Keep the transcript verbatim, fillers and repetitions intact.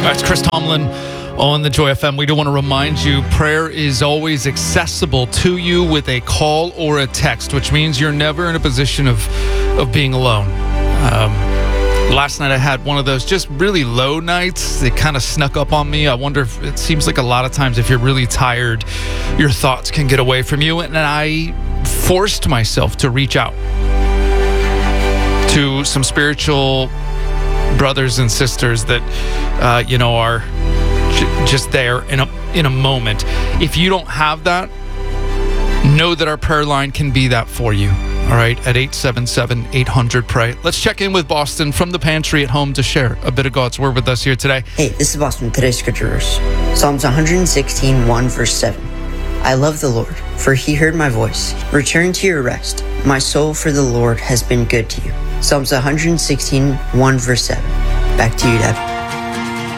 That's Chris Tomlin on the Joy F M. We do want to remind you, prayer is always accessible to you with a call or a text, which means you're never in a position of, of being alone. Um, last night I had one of those just really low nights. It kind of snuck up on me. I wonder if it seems like a lot of times if you're really tired, your thoughts can get away from you. And I forced myself to reach out to some spiritual brothers and sisters that, uh, you know, are j- just there in a in a moment. If you don't have that, know that our prayer line can be that for you. All right, at eight seven seven, eight hundred, pray. Let's check in with Boston from the pantry at home to share a bit of God's word with us here today. Hey, this is Boston. Today's scripture verse, Psalms one sixteen, one, verse seven. I love the Lord, for he heard my voice. Return to your rest. My soul for the Lord has been good to you. Psalms one sixteen, one, verse seven. Back to you, Dad.